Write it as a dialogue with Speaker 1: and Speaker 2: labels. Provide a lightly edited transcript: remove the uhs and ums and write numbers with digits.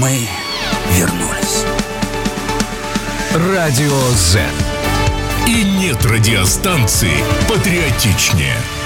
Speaker 1: Мы вернулись.
Speaker 2: Радио Z. И нет радиостанции патриотичнее.